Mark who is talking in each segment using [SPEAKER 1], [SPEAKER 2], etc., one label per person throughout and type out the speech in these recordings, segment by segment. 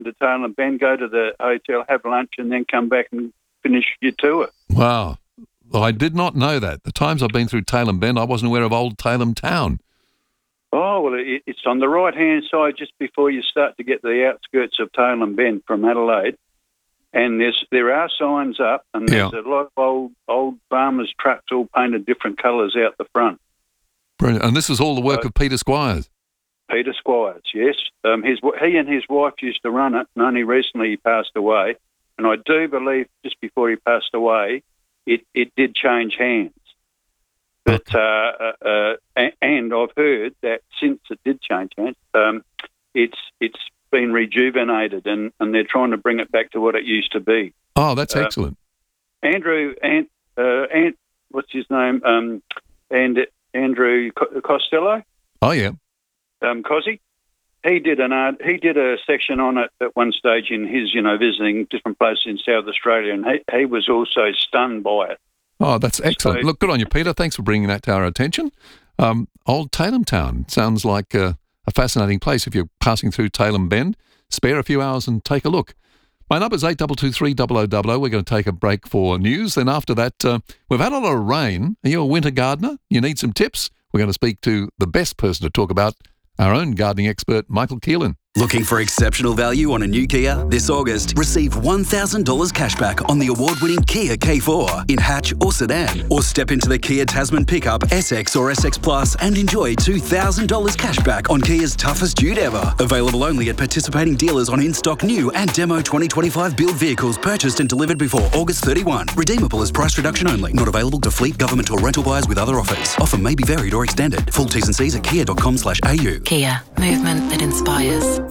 [SPEAKER 1] to Tailem Bend, go to the hotel, have lunch, and then come back and finish your tour.
[SPEAKER 2] Wow. Well, I did not know that. The times I've been through Tailem Bend, I wasn't aware of Old Tailem Town.
[SPEAKER 1] Oh, well, it's on the right-hand side just before you start to get to the outskirts of Tailem Bend from Adelaide. And there are signs up, and there's a lot of old farmers' trucks all painted different colours out the front.
[SPEAKER 2] Brilliant. And this is all the work of Peter Squires?
[SPEAKER 1] Peter Squires, yes. He and his wife used to run it, and only recently he passed away. And I do believe just before he passed away, it did change hands. But and I've heard that since it did change hands, it's been rejuvenated, and they're trying to bring it back to what it used to be.
[SPEAKER 2] Oh, that's excellent.
[SPEAKER 1] Andrew, what's his name? Andrew Costello.
[SPEAKER 2] Oh yeah,
[SPEAKER 1] Cosy. He did a section on it at one stage in his, visiting different places in South Australia, and he was also stunned by it.
[SPEAKER 2] Oh, that's excellent. Look, good on you, Peter. Thanks for bringing that to our attention. Old Tailem Town sounds like a fascinating place. If you're passing through Tailem Bend, spare a few hours and take a look. My number's 8223 0000. We're going to take a break for news. Then after that, we've had a lot of rain. Are you a winter gardener? You need some tips? We're going to speak to the best person to talk about, our own gardening expert, Michael Keelan.
[SPEAKER 3] Looking for exceptional value on a new Kia? This August, receive $1,000 cashback on the award-winning Kia K4 in hatch or sedan. Or step into the Kia Tasman pickup, SX or SX Plus and enjoy $2,000 cashback on Kia's toughest dude ever. Available only at participating dealers on in-stock new and demo 2025 build vehicles purchased and delivered before August 31. Redeemable as price reduction only. Not available to fleet, government or rental buyers with other offers. Offer may be varied or extended. Full T's and C's at kia.com/au.
[SPEAKER 4] Kia. Movement that inspires.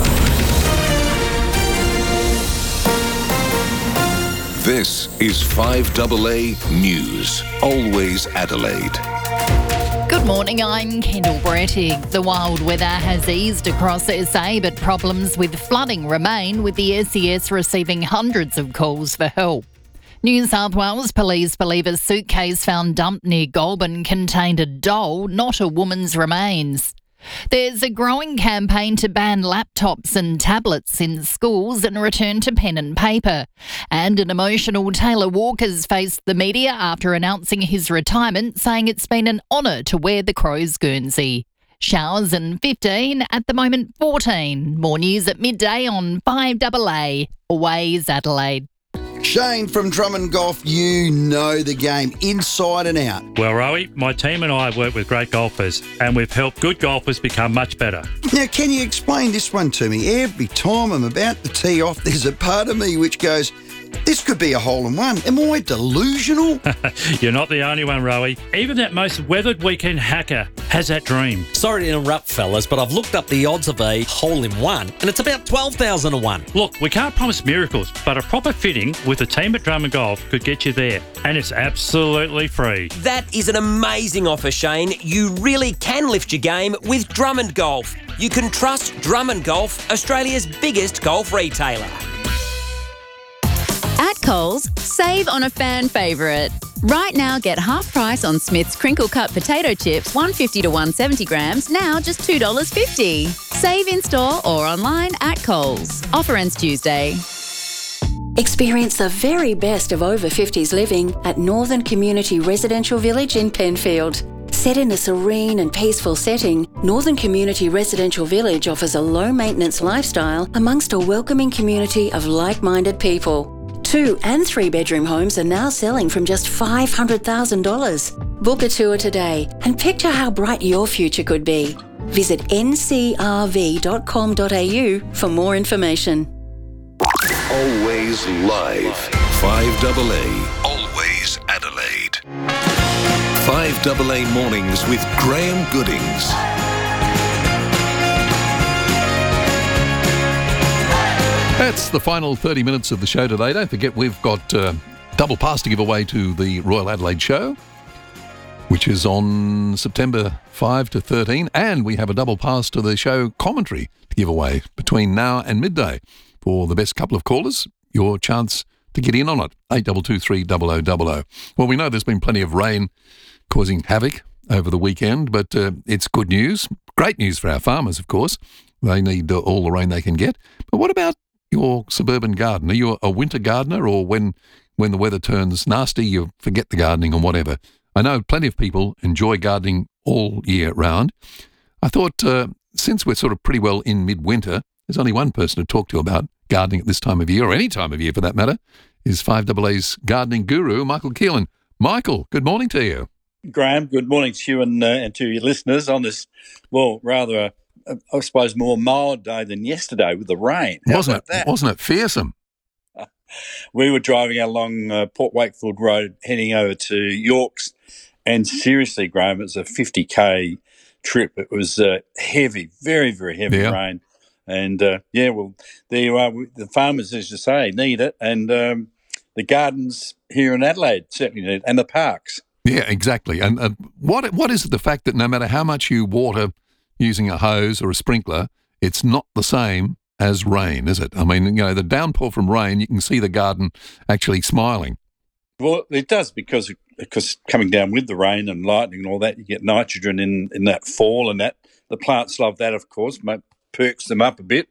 [SPEAKER 5] This is 5AA News. Always Adelaide.
[SPEAKER 6] Good morning, I'm Kendall Brettig. The wild weather has eased across SA, but problems with flooding remain, with the SES receiving hundreds of calls for help. New South Wales police believe a suitcase found dumped near Goulburn contained a doll, not a woman's remains. There's a growing campaign to ban laptops and tablets in schools and return to pen and paper. And an emotional Taylor Walker's faced the media after announcing his retirement, saying it's been an honour to wear the Crows Guernsey. Showers and 15, at the moment 14. More news at midday on 5AA. Always Adelaide.
[SPEAKER 7] Shane from Drummond Golf, you know the game inside and out.
[SPEAKER 8] Well, Rowie, my team and I work with great golfers, and we've helped good golfers become much better.
[SPEAKER 7] Now, can you explain this one to me? Every time I'm about to tee off, there's a part of me which goes, this could be a hole-in-one. Am I delusional?
[SPEAKER 8] You're not the only one, Rowie. Even that most weathered weekend hacker has that dream.
[SPEAKER 9] Sorry to interrupt, fellas, but I've looked up the odds of a hole-in-one, and it's about 12,000 to 1.
[SPEAKER 8] Look, we can't promise miracles, but a proper fitting with the team at Drummond Golf could get you there, and it's absolutely free.
[SPEAKER 10] That is an amazing offer, Shane. You really can lift your game with Drummond Golf. You can trust Drummond Golf, Australia's biggest golf retailer.
[SPEAKER 11] At Coles, save on a fan favourite. Right now, get half price on Smith's crinkle cut potato chips, 150 to 170 grams, now just $2.50. Save in store or online at Coles. Offer ends Tuesday.
[SPEAKER 12] Experience the very best of over 50s living at Northern Community Residential Village in Penfield. Set in a serene and peaceful setting, Northern Community Residential Village offers a low-maintenance lifestyle amongst a welcoming community of like-minded people. 2 and 3 bedroom homes are now selling from just $500,000. Book a tour today and picture how bright your future could be. Visit ncrv.com.au for more information.
[SPEAKER 5] Always live. 5AA. Always Adelaide. 5AA Mornings with Graham Goodings.
[SPEAKER 2] That's the final 30 minutes of the show today. Don't forget we've got double pass to give away to the Royal Adelaide Show, which is on September 5 to 13. And we have a double pass to the show commentary to give away between now and midday. For the best couple of callers, your chance to get in on it, 8223 0000. Well, we know there's been plenty of rain causing havoc over the weekend, but it's good news. Great news for our farmers, of course. They need all the rain they can get. But what about your suburban garden? Are you a winter gardener, or when the weather turns nasty, you forget the gardening and whatever? I know plenty of people enjoy gardening all year round. I thought since we're sort of pretty well in midwinter, there's only one person to talk to about gardening at this time of year, or any time of year for that matter, is 5AA's gardening guru, Michael Keelan. Michael, good morning to you.
[SPEAKER 13] Graham, good morning to you and to your listeners on this, well, rather, I suppose, more mild day than yesterday with the rain.
[SPEAKER 2] Wasn't it fearsome?
[SPEAKER 13] We were driving along Port Wakefield Road heading over to Yorks, and seriously, Graham, it was a 50k trip. It was heavy, very, very heavy rain. And, well, there you are. The farmers, as you say, need it, and the gardens here in Adelaide certainly need it, and the parks.
[SPEAKER 2] Yeah, exactly. And what is it, the fact that no matter how much you water using a hose or a sprinkler, it's not the same as rain, is it? I mean, the downpour from rain, you can see the garden actually smiling.
[SPEAKER 13] Well, it does because coming down with the rain and lightning and all that, you get nitrogen in that fall, and that the plants love that, of course, perks them up a bit.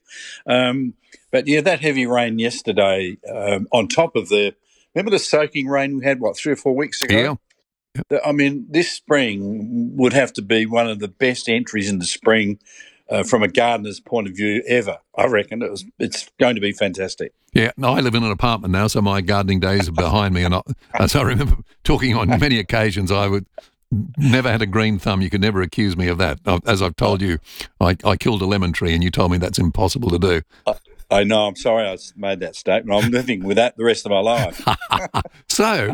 [SPEAKER 13] But, yeah, that heavy rain yesterday on top of remember the soaking rain we had, 3 or 4 weeks ago?
[SPEAKER 2] Yeah.
[SPEAKER 13] I mean, this spring would have to be one of the best entries into spring from a gardener's point of view ever. I reckon it's going to be fantastic.
[SPEAKER 2] Yeah, I live in an apartment now, so my gardening days are behind me. And as I remember talking on many occasions, I would never had a green thumb. You could never accuse me of that. As I've told you, I killed a lemon tree, and you told me that's impossible to do.
[SPEAKER 13] I know. I'm sorry I made that statement. I'm living with that the rest of my life.
[SPEAKER 2] So,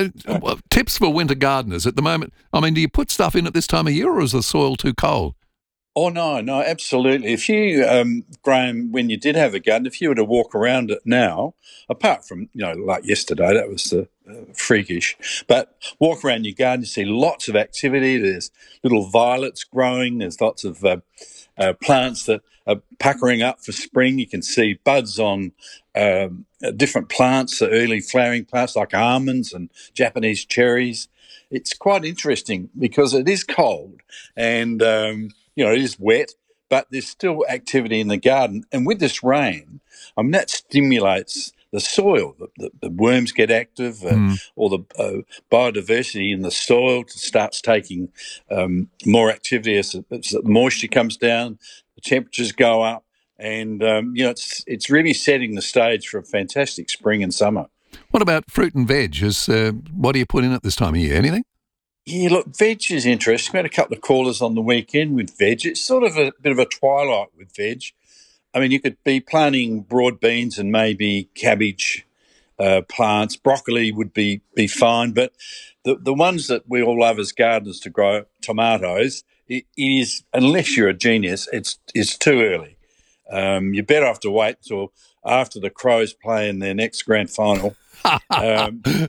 [SPEAKER 2] tips for winter gardeners at the moment. I mean, do you put stuff in at this time of year, or is the soil too cold?
[SPEAKER 13] Oh, no, absolutely. If you, Graham, when you did have a garden, if you were to walk around it now, apart from, like yesterday, that was freakish, but walk around your garden, you see lots of activity. There's little violets growing. There's lots of plants that are puckering up for spring. You can see buds on different plants, early flowering plants like almonds and Japanese cherries. It's quite interesting because it is cold and, it is wet, but there's still activity in the garden. And with this rain, that stimulates the soil. The worms get active, or the biodiversity in the soil starts taking more activity as the moisture comes down, the temperatures go up, and it's really setting the stage for a fantastic spring and summer.
[SPEAKER 2] What about fruit and veg? What do you put in at this time of year? Anything?
[SPEAKER 13] Yeah, look, veg is interesting. We had a couple of callers on the weekend with veg. It's sort of a bit of a twilight with veg. I mean, you could be planting broad beans and maybe cabbage plants. Broccoli would be fine, but the ones that we all love as gardeners to grow, tomatoes, it is, unless you're a genius, it's too early. You're better off to wait until after the Crows play in their next grand final.
[SPEAKER 2] I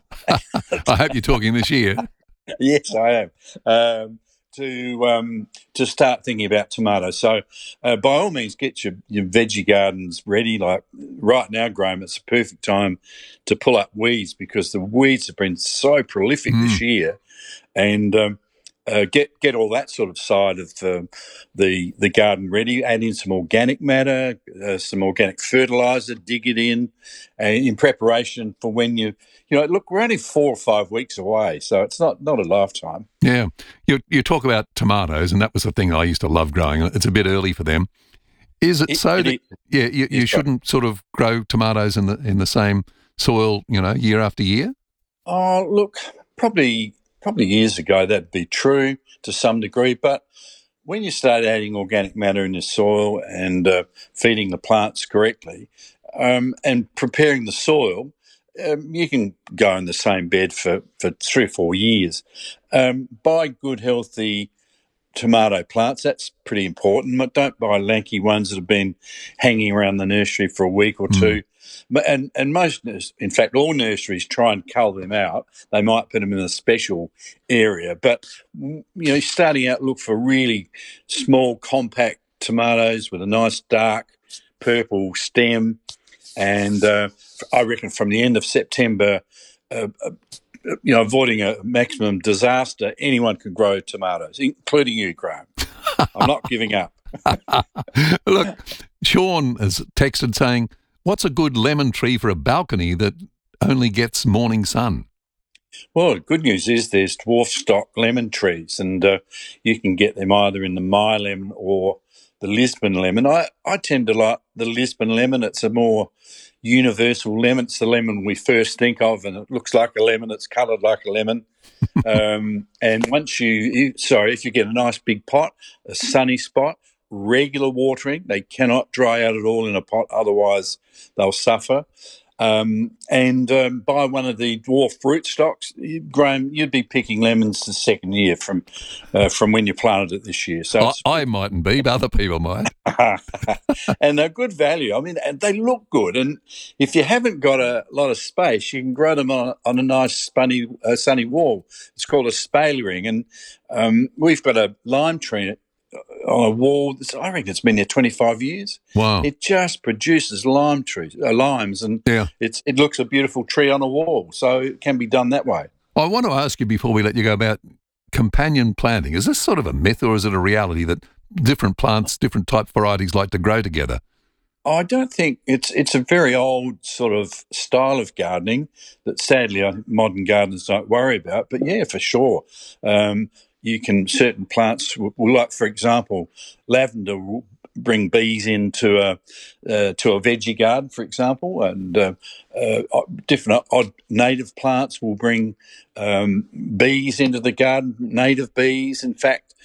[SPEAKER 2] hope you're talking this year.
[SPEAKER 13] Yes, I am. To start thinking about tomatoes. So by all means, get your veggie gardens ready. Like right now, Graham, it's a perfect time to pull up weeds because the weeds have been so prolific this year. And get all that sort of side of the garden ready. Add in some organic matter, some organic fertiliser, dig it in preparation for when look, we're only 4 or 5 weeks away, so it's not a lifetime.
[SPEAKER 2] Yeah. You talk about tomatoes, and that was the thing I used to love growing. It's a bit early for them. Is it so that you shouldn't sort of grow tomatoes in the same soil, year after year?
[SPEAKER 13] Oh, look, probably years ago that'd be true to some degree, but when you start adding organic matter in the soil and feeding the plants correctly and preparing the soil, you can go in the same bed for 3 or 4 years. Buy good, healthy tomato plants. That's pretty important. But don't buy lanky ones that have been hanging around the nursery for a week or two. And most, in fact, all nurseries try and cull them out. They might put them in a special area. But, starting out, look for really small, compact tomatoes with a nice dark purple stem. And I reckon from the end of September, avoiding a maximum disaster, anyone can grow tomatoes, including you, Graham. I'm not giving up.
[SPEAKER 2] Look, Sean has texted saying, what's a good lemon tree for a balcony that only gets morning sun?
[SPEAKER 13] Well, the good news is there's dwarf stock lemon trees, and you can get them either in the My Lemon or the Lisbon lemon. I tend to like the Lisbon lemon. It's a more universal lemon. It's the lemon we first think of, and it looks like a lemon. It's coloured like a lemon. And once if you get a nice big pot, a sunny spot, regular watering, they cannot dry out at all in a pot, otherwise they'll suffer. Buy one of the dwarf fruit stocks, Graham. You'd be picking lemons the second year from when you planted it this year. So
[SPEAKER 2] I mightn't be, but other people might.
[SPEAKER 13] And they're good value. I mean, they look good. And if you haven't got a lot of space, you can grow them on a nice sunny wall. It's called a spalering, and we've got a lime tree on a wall. I reckon it's been there 25 years.
[SPEAKER 2] Wow.
[SPEAKER 13] It just produces limes, and it looks a beautiful tree on a wall. So it can be done that way.
[SPEAKER 2] I want to ask you before we let you go about companion planting. Is this sort of a myth, or is it a reality that different plants, different type varieties like to grow together?
[SPEAKER 13] I don't think it's a very old sort of style of gardening that sadly modern gardeners don't worry about. But yeah, for sure. Certain plants will, like, for example, lavender will bring bees into a veggie garden, for example, and different odd native plants will bring bees into the garden, native bees, in fact.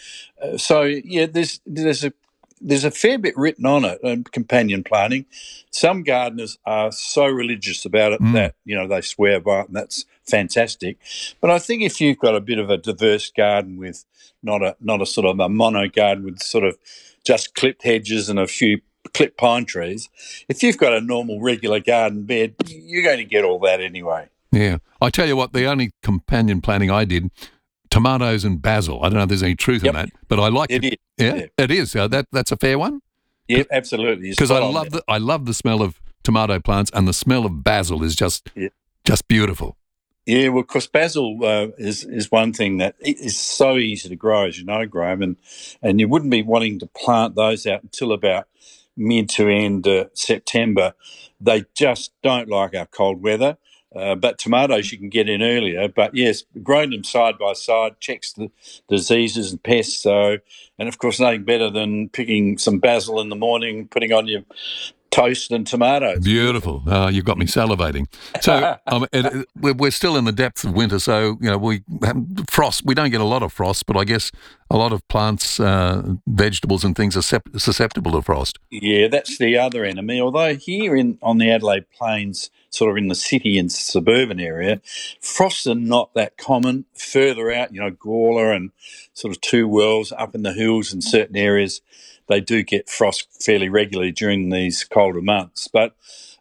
[SPEAKER 13] There's a fair bit written on it, companion planting. Some gardeners are so religious about it that, they swear by it, and that's fantastic. But I think if you've got a bit of a diverse garden with not a sort of a mono garden with sort of just clipped hedges and a few clipped pine trees, if you've got a normal regular garden bed, you're going to get all that anyway.
[SPEAKER 2] Yeah. I tell you what, the only companion planting I did, tomatoes and basil. I don't know if there's any truth in that, but I like it. Yeah, it is. That's a fair one.
[SPEAKER 13] Yeah, absolutely.
[SPEAKER 2] Because I love the smell of tomato plants, and the smell of basil is just beautiful.
[SPEAKER 13] Yeah, well, of course, basil is one thing that is so easy to grow, as you know, Graham, and you wouldn't be wanting to plant those out until about mid to end September. They just don't like our cold weather. But tomatoes you can get in earlier. But yes, growing them side by side checks the diseases and pests. So, and of course, nothing better than picking some basil in the morning, putting on your toast and tomatoes.
[SPEAKER 2] Beautiful. You've got me salivating. So we're still in the depths of winter. So we have frost. We don't get a lot of frost, but I guess a lot of plants, vegetables, and things are susceptible to frost.
[SPEAKER 13] Yeah, that's the other enemy. Although here on the Adelaide Plains, sort of in the city and suburban area, frosts are not that common. Further out, Gawler and sort of Two Wells up in the hills in certain areas, they do get frost fairly regularly during these colder months. But,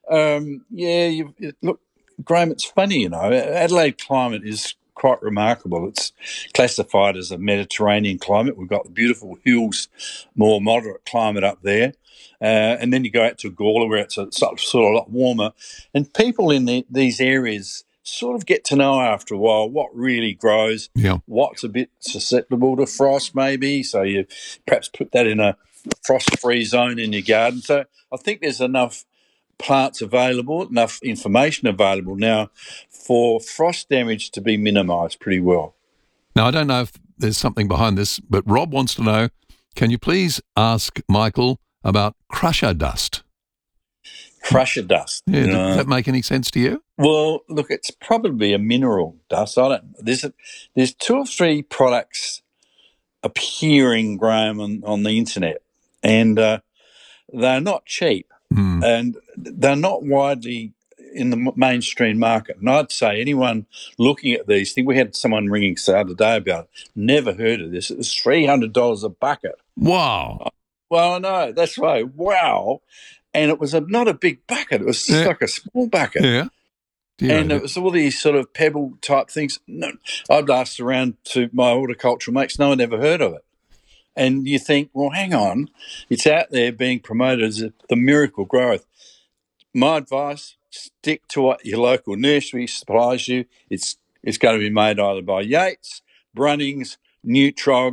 [SPEAKER 13] look, Graham, it's funny, Adelaide climate is quite remarkable. It's classified as a Mediterranean climate. We've got the beautiful hills, more moderate climate up there. And then you go out to Gawler, where it's sort of a lot warmer. And people in these areas sort of get to know after a while what really grows, what's a bit susceptible to frost maybe. So you perhaps put that in a frost-free zone in your garden. So I think there's enough plants available, enough information available now for frost damage to be minimised pretty well.
[SPEAKER 2] Now, I don't know if there's something behind this, but Rob wants to know, can you please ask Michael about crusher dust?
[SPEAKER 13] Crusher dust.
[SPEAKER 2] Yeah, does that make any sense to you?
[SPEAKER 13] Well, look, it's probably a mineral dust. There's 2 or 3 products appearing, Graham, on the internet, and they're not cheap, and they're not widely in the mainstream market. And I'd say anyone looking at these things, we had someone ringing us the other day about it, never heard of this. It was $300 a bucket.
[SPEAKER 2] Wow.
[SPEAKER 13] Well, I know, that's right. Wow. And it was not a big bucket. It was just like a small bucket.
[SPEAKER 2] Yeah.
[SPEAKER 13] And it was all these sort of pebble type things. No, I'd asked around to my horticultural mates. No one ever heard of it. And you think, well, hang on. It's out there being promoted as the miracle growth. My advice, stick to what your local nursery supplies you. It's going to be made either by Yates, Brunnings, Nutrog,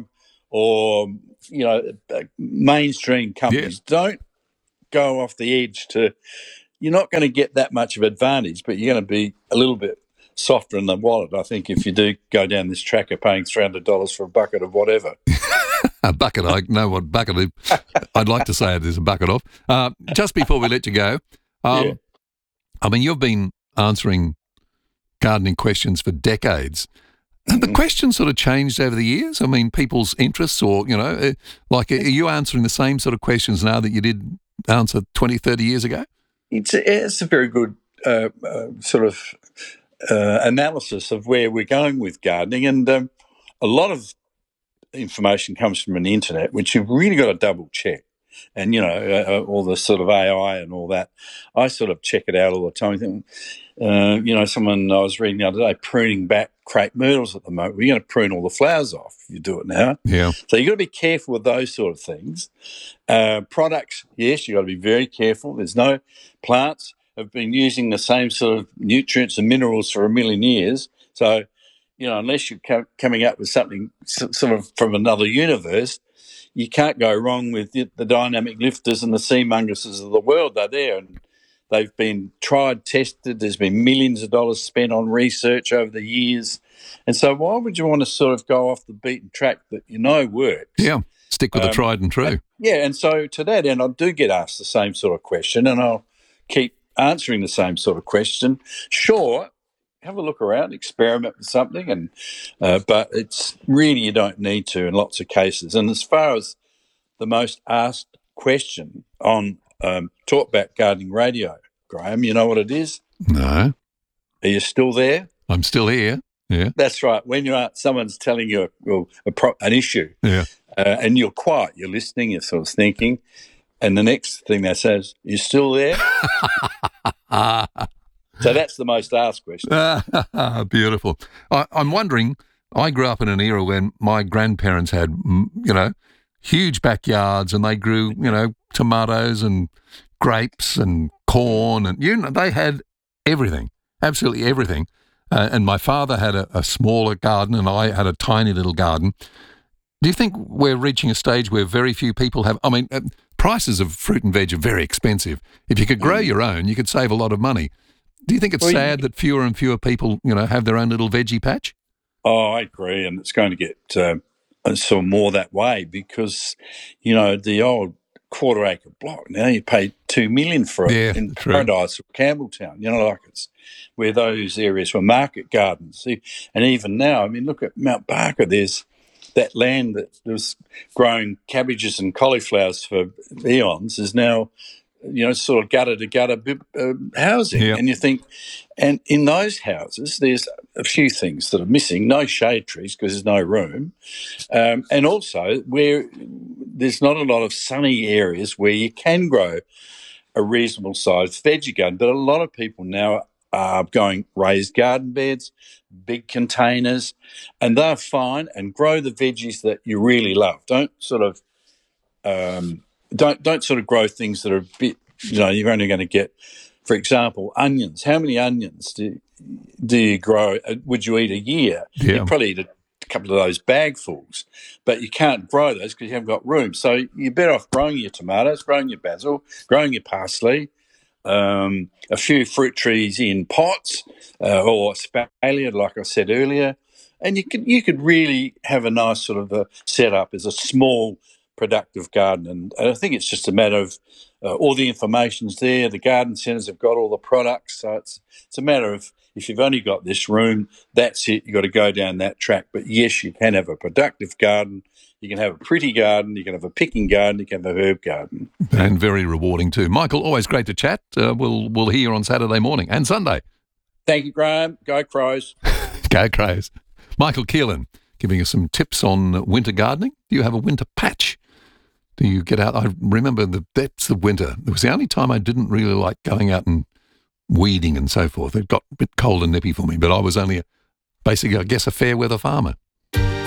[SPEAKER 13] or, mainstream companies. Don't go off the edge you're not going to get that much of advantage, but you're going to be a little bit softer in the wallet, I think, if you do go down this track of paying $300 for a bucket of whatever.
[SPEAKER 2] A bucket, I know what bucket is. I'd like to say it is a bucket of. Just before we let you go, I mean, you've been answering gardening questions for decades. Have the questions sort of changed over the years? I mean, people's interests or, are you answering the same sort of questions now that you did answer 20, 30 years ago?
[SPEAKER 13] It's a very good analysis of where we're going with gardening, and a lot of information comes from the internet, which you've really got to double check. And all the sort of AI and all that, I sort of check it out all the time. Someone I was reading the other day pruning back crepe myrtles at the moment. We're going to prune all the flowers off if you do it now.
[SPEAKER 2] Yeah.
[SPEAKER 13] So you've got to be careful with those sort of things. Products, yes, you've got to be very careful. There's no plants have been using the same sort of nutrients and minerals for a million years. So, unless you're coming up with something sort of from another universe, you can't go wrong with the dynamic lifters and the sea munguses of the world. They're there and they've been tried, tested. There's been millions of dollars spent on research over the years. And so why would you want to sort of go off the beaten track that works?
[SPEAKER 2] Yeah, stick with the tried and true.
[SPEAKER 13] And so to that end, I do get asked the same sort of question, and I'll keep answering the same sort of question. Sure, have a look around, experiment with something, and but it's really you don't need to in lots of cases. And as far as the most asked question on Talkback Gardening Radio, Graham, you know what it is?
[SPEAKER 2] No.
[SPEAKER 13] Are you still there?
[SPEAKER 2] I'm still here. Yeah.
[SPEAKER 13] That's right. When someone's telling you an issue, and you're quiet, you're listening, you're sort of thinking, and the next thing they say is, "You still there?" So that's the most asked question.
[SPEAKER 2] Beautiful. I'm wondering, I grew up in an era when my grandparents had, huge backyards, and they grew, tomatoes and grapes and corn, and they had everything, absolutely everything. And my father had a smaller garden, and I had a tiny little garden. Do you think we're reaching a stage where very few people have? I mean, prices of fruit and veg are very expensive. If you could grow your own, you could save a lot of money. Do you think it's sad that fewer and fewer people, have their own little veggie patch?
[SPEAKER 13] Oh, I agree, and it's going to get sort of more that way because, the old quarter-acre block, now you pay $2 million for it in Paradise or Campbelltown, it's where those areas were market gardens. And even now, I mean, look at Mount Barker, there's that land that was growing cabbages and cauliflowers for eons is now sort of gutter-to-gutter housing. Yeah. And you think, and in those houses, there's a few things that are missing. No shade trees because there's no room. And also where there's not a lot of sunny areas where you can grow a reasonable-sized veggie garden. But a lot of people now are going raised garden beds, big containers, and they're fine, and grow the veggies that you really love. Don't sort of Don't sort of grow things that are a bit, you're only going to get, for example, onions. How many onions do you grow? Would you eat a year?
[SPEAKER 2] Yeah.
[SPEAKER 13] You'd probably eat a couple of those bagfuls, but you can't grow those because you haven't got room. So you're better off growing your tomatoes, growing your basil, growing your parsley, a few fruit trees in pots or espalier, like I said earlier, and you could really have a nice sort of a setup as a small productive garden. And I think it's just a matter of all the information's there. The garden centres have got all the products, so it's a matter of if you've only got this room, that's it. You've got to go down that track. But yes, you can have a productive garden. You can have a pretty garden. You can have a picking garden. You can have a herb garden,
[SPEAKER 2] and very rewarding too. Michael, always great to chat. We'll hear you on Saturday morning and Sunday.
[SPEAKER 13] Thank you, Graham. Go Crows.
[SPEAKER 2] Go Crows. Michael Keelan giving us some tips on winter gardening. Do you have a winter patch? Do you get out? I remember the depths of winter. It was the only time I didn't really like going out and weeding and so forth. It got a bit cold and nippy for me, but I was only basically, I guess, a fair weather farmer.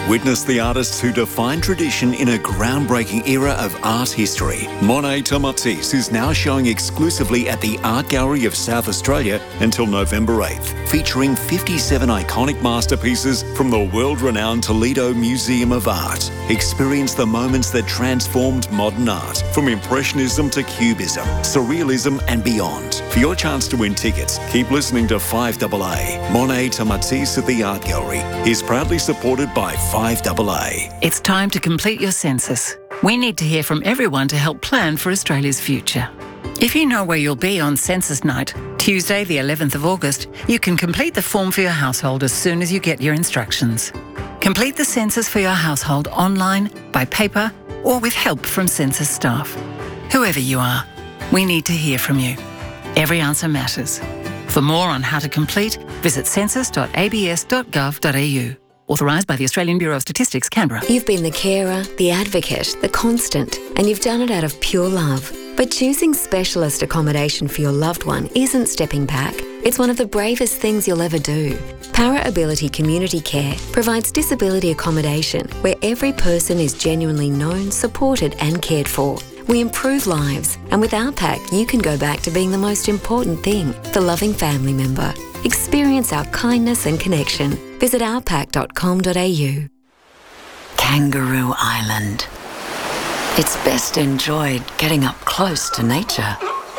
[SPEAKER 14] Witness the artists who define tradition in a groundbreaking era of art history. Monet to Matisse is now showing exclusively at the Art Gallery of South Australia until November 8th, featuring 57 iconic masterpieces from the world-renowned Toledo Museum of Art. Experience the moments that transformed modern art, from Impressionism to Cubism, Surrealism and beyond. For your chance to win tickets, keep listening to 5AA. Monet to Matisse at the Art Gallery is proudly supported by 5AA.
[SPEAKER 15] It's time to complete your census. We need to hear from everyone to help plan for Australia's future. If you know where you'll be on census night, Tuesday the 11th of August, you can complete the form for your household as soon as you get your instructions. Complete the census for your household online, by paper, or with help from census staff. Whoever you are, we need to hear from you. Every answer matters. For more on how to complete, visit census.abs.gov.au. Authorised by the Australian Bureau of Statistics, Canberra.
[SPEAKER 16] You've been the carer, the advocate, the constant, and you've done it out of pure love. But choosing specialist accommodation for your loved one isn't stepping back. It's one of the bravest things you'll ever do. Para Ability Community Care provides disability accommodation where every person is genuinely known, supported and cared for. We improve lives, and with our pack, you can go back to being the most important thing, the loving family member. Experience our kindness and connection. Visit ourpack.com.au.
[SPEAKER 15] Kangaroo Island. It's best enjoyed getting up close to nature.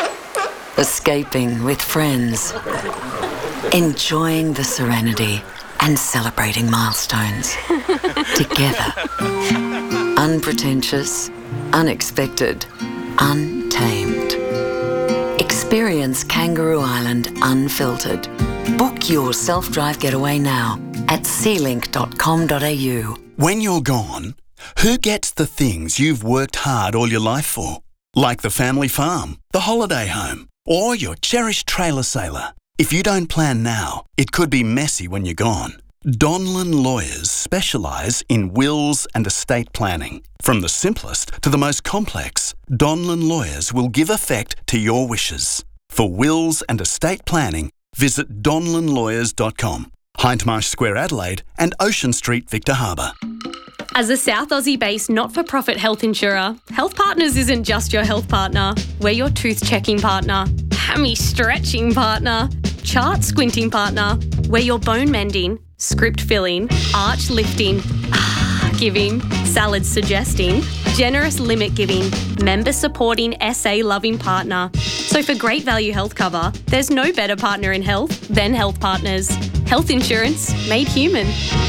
[SPEAKER 15] Escaping with friends. Enjoying the serenity and celebrating milestones. Together. Unpretentious, unexpected, untamed. Experience Kangaroo Island unfiltered. Book your self-drive getaway now at sealink.com.au.
[SPEAKER 17] When you're gone, who gets the things you've worked hard all your life for? Like the family farm, the holiday home, or your cherished trailer sailor. If you don't plan now, it could be messy when you're gone. Donlan Lawyers specialise in wills and estate planning. From the simplest to the most complex, Donlan Lawyers will give effect to your wishes. For wills and estate planning, visit donlanlawyers.com, Hindmarsh Square, Adelaide and Ocean Street, Victor Harbour.
[SPEAKER 18] As a South Aussie-based not-for-profit health insurer, Health Partners isn't just your health partner. We're your tooth-checking partner, hammy-stretching partner, chart-squinting partner. We're your bone-mending, script-filling, arch-lifting, giving, salad-suggesting, generous limit-giving, member-supporting, SA-loving partner. So for great value health cover, there's no better partner in health than Health Partners. Health insurance made human.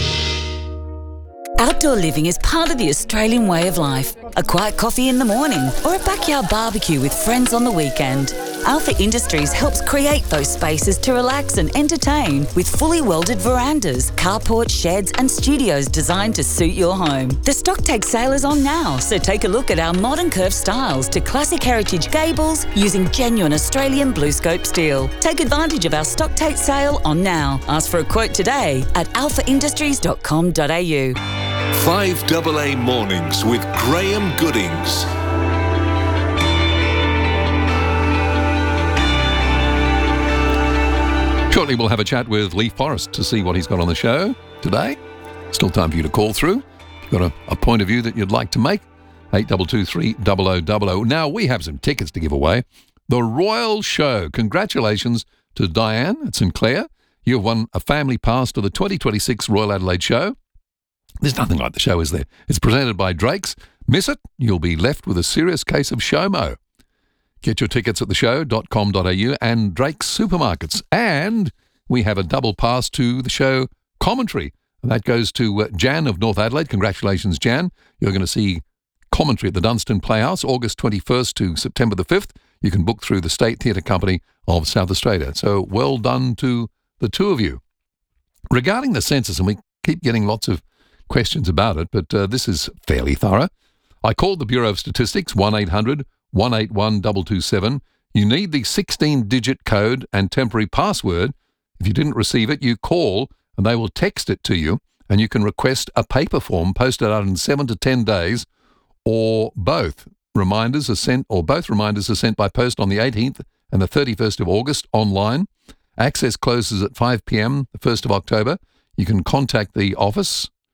[SPEAKER 15] Outdoor living is part of the Australian way of life. A quiet coffee in the morning or a backyard barbecue with friends on the weekend. Alpha Industries helps create those spaces to relax and entertain with fully welded verandas, carports, sheds and studios designed to suit your home. The stock take sale is on now, so take a look at our modern curved styles to classic heritage gables using genuine Australian BlueScope steel. Take advantage of our stock take sale on now. Ask for a quote today at alphaindustries.com.au.
[SPEAKER 5] 5AA Mornings with Graham Goodings.
[SPEAKER 2] Shortly we'll have a chat with Lee Forrest to see what he's got on the show today. Still time for you to call through. If you've got a point of view that you'd like to make, 8223 0000. Now we have some tickets to give away. The Royal Show. Congratulations to Diane at St Clair. You have won a family pass to the 2026 Royal Adelaide Show. There's nothing like the show, is there? It's presented by Drake's. Miss it, you'll be left with a serious case of SHOMO. Get your tickets at theshow.com.au and Drake's Supermarkets. And we have a double pass to the show commentary. And that goes to Jan of North Adelaide. Congratulations, Jan. You're going to see commentary at the Dunstan Playhouse, August 21st to September the 5th. You can book through the State Theatre Company of South Australia. So well done to the two of you. Regarding the census, and we keep getting lots of questions about it, but this is fairly thorough. I called the Bureau of Statistics, 1-800-181-227. You need the 16-digit code and temporary password. If you didn't receive it, you call and they will text it to you, and you can request a paper form posted out in 7 to 10 days, or both. Reminders are sent, or both reminders are sent by post on the 18th and the 31st of August online. Access closes at 5 p.m. the 1st of October. You can contact the office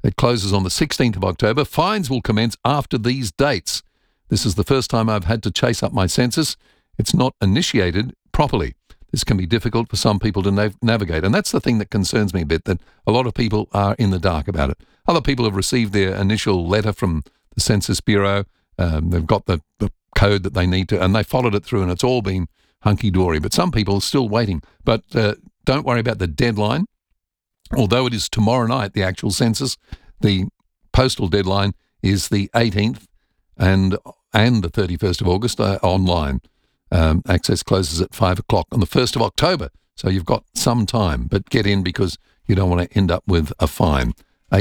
[SPEAKER 2] It closes on the 16th of October. Fines will commence after these dates. This is the first time I've had to chase up my census. It's not initiated properly. This can be difficult for some people to navigate. And that's the thing that concerns me a bit, that a lot of people are in the dark about it. Other people have received their initial letter from the Census Bureau. They've got the code that they need to, and they followed it through, and it's all been hunky-dory. But some people are still waiting. But don't worry about the deadline. Although it is tomorrow night, the actual census, the postal deadline is the 18th and the 31st of August online. Access closes at 5 o'clock on the 1st of October. So you've got some time, but get in because you don't want to end up with a fine.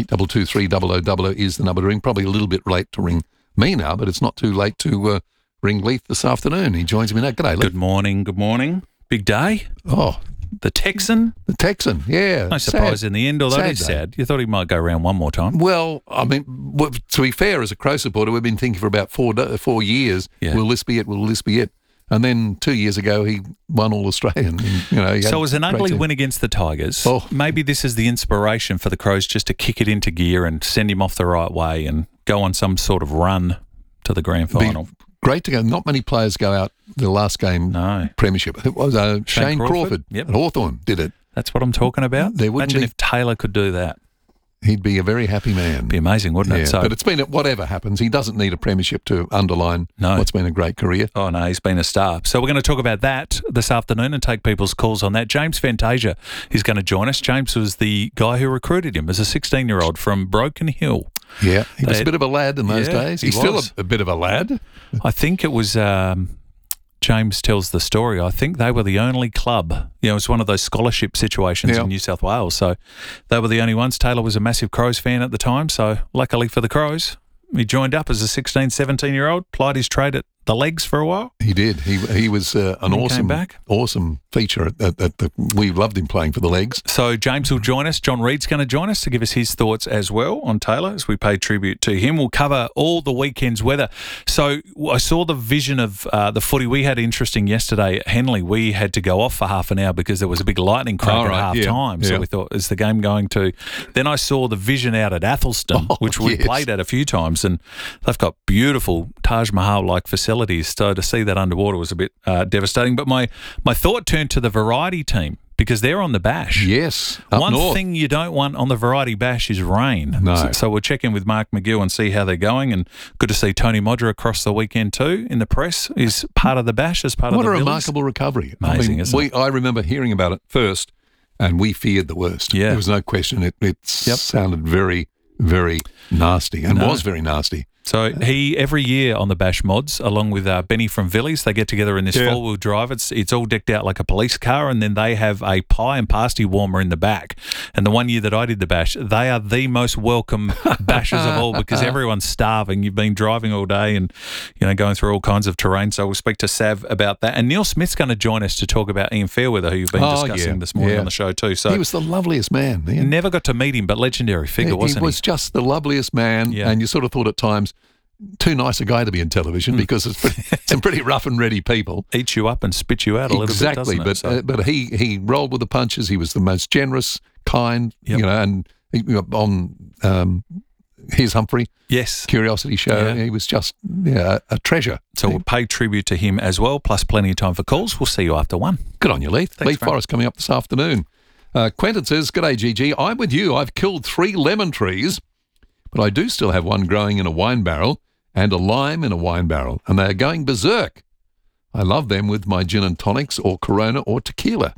[SPEAKER 2] 8223 is the number to ring. Probably a little bit late to ring me now, but it's not too late to ring Leith this afternoon. He joins me now. G'day, Leith.
[SPEAKER 19] Good morning. Big day.
[SPEAKER 2] Oh,
[SPEAKER 19] the Texan,
[SPEAKER 2] yeah.
[SPEAKER 19] No surprise in the end, although it's sad. You thought he might go around one more time.
[SPEAKER 2] Well, I mean, to be fair, as a Crow supporter, we've been thinking for about 4 years, will this be it? And then 2 years ago, he won All-Australian. So
[SPEAKER 19] it was an ugly win against the Tigers. Oh. Maybe this is the inspiration for the Crows just to kick it into gear and send him off the right way and go on some sort of run to the grand final.
[SPEAKER 2] Great to go. Not many players go out the last game premiership. It was Shane Crawford at Hawthorn did it.
[SPEAKER 19] That's what I'm talking about. Imagine if Taylor could do that.
[SPEAKER 2] He'd be a very happy man.
[SPEAKER 19] Be amazing, wouldn't it?
[SPEAKER 2] So, but it's been, whatever happens, he doesn't need a premiership to underline what's been a great career.
[SPEAKER 19] Oh, no, he's been a star. So we're going to talk about that this afternoon and take people's calls on that. James Fantasia is going to join us. James was the guy who recruited him as a 16-year-old from Broken Hill.
[SPEAKER 2] Yeah, he was a bit of a lad in those days. He's still a bit of a lad.
[SPEAKER 19] I think it was... James tells the story. I think they were the only club. It was one of those scholarship situations in New South Wales. So they were the only ones. Taylor was a massive Crows fan at the time. So luckily for the Crows, he joined up as a 16, 17-year-old, plied his trade at the legs for a while.
[SPEAKER 2] He did. He was an awesome feature. We loved him playing for the legs.
[SPEAKER 19] So James will join us. John Reed's going to join us to give us his thoughts as well on Taylor as we pay tribute to him. We'll cover all the weekend's weather. So I saw the vision of the footy. We had interesting yesterday at Henley. We had to go off for half an hour because there was a big lightning crack at half time. So we thought, is the game going to... Then I saw the vision out at Athelston, which we played at a few times, and they've got beautiful Taj Mahal-like facilities. So to see that underwater was a bit devastating. But my thought turned to the Variety team because they're on the Bash.
[SPEAKER 2] Yes.
[SPEAKER 19] One thing you don't want on the Variety Bash is rain.
[SPEAKER 2] No.
[SPEAKER 19] So we'll check in with Mark McGill and see how they're going. And good to see Tony Modra across the weekend too in the press. Is part of the Bash as part of the
[SPEAKER 2] What a
[SPEAKER 19] Villies.
[SPEAKER 2] remarkable recovery.
[SPEAKER 19] Amazing, isn't it?
[SPEAKER 2] I remember hearing about it first and we feared the worst.
[SPEAKER 19] Yeah.
[SPEAKER 2] There was no question. It sounded very, very nasty and was very nasty.
[SPEAKER 19] So he, every year on the Bash Mods, along with Benny from Villies, they get together in this four-wheel drive. It's all decked out like a police car, and then they have a pie and pasty warmer in the back. And the one year that I did the Bash, they are the most welcome bashers of all because everyone's starving. You've been driving all day and going through all kinds of terrain. So we'll speak to Sav about that. And Neil Smith's going to join us to talk about Ian Fairweather, who you've been discussing this morning on the show too. So
[SPEAKER 2] he was the loveliest man. Ian.
[SPEAKER 19] Never got to meet him, but legendary figure, wasn't he?
[SPEAKER 2] He was just the loveliest man, and you sort of thought at times, too nice a guy to be in television because it's some pretty rough and ready people.
[SPEAKER 19] Eat you up and spit you out a little bit, doesn't it?
[SPEAKER 2] But he rolled with the punches. He was the most generous, kind, and on Here's Humphrey.
[SPEAKER 19] Yes.
[SPEAKER 2] Curiosity Show. He was just a treasure.
[SPEAKER 19] So we'll pay tribute to him as well, plus plenty of time for calls. We'll see you after 1.
[SPEAKER 2] Good on you, Leith.
[SPEAKER 19] Thanks,
[SPEAKER 2] Leith Forrest coming up this afternoon. Quentin says, "G'day, GG. I'm with you. I've killed 3 lemon trees, but I do still have one growing in a wine barrel and a lime in a wine barrel, and they are going berserk. I love them with my gin and tonics or Corona or tequila."